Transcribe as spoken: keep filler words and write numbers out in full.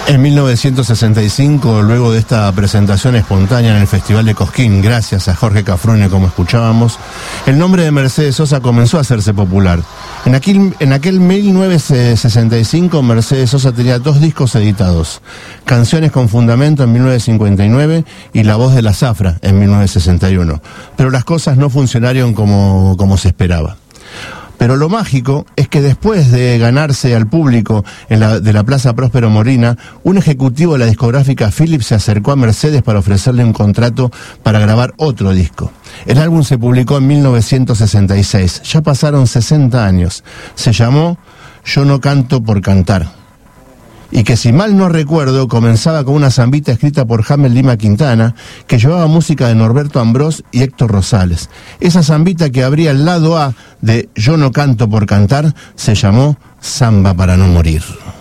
En mil novecientos sesenta y cinco, luego de esta presentación espontánea en el Festival de Cosquín, gracias a Jorge Cafrune, como escuchábamos, el nombre de Mercedes Sosa comenzó a hacerse popular. En aquel, en aquel mil novecientos sesenta y cinco, Mercedes Sosa tenía dos discos editados, Canciones con Fundamento en mil novecientos cincuenta y nueve y La Voz de la Zafra en mil novecientos sesenta y uno. Pero las cosas no funcionaron como, como se esperaba. Pero lo mágico es que después de ganarse al público en la, de la Plaza Próspero Morina, un ejecutivo de la discográfica Philips se acercó a Mercedes para ofrecerle un contrato para grabar otro disco. El álbum se publicó en mil novecientos sesenta y seis, ya pasaron sesenta años. Se llamó Yo no canto por cantar. Y que, si mal no recuerdo, comenzaba con una zambita escrita por James Lima Quintana, que llevaba música de Norberto Ambrós y Héctor Rosales. Esa zambita que abría el lado A de Yo no canto por cantar se llamó Samba para no morir.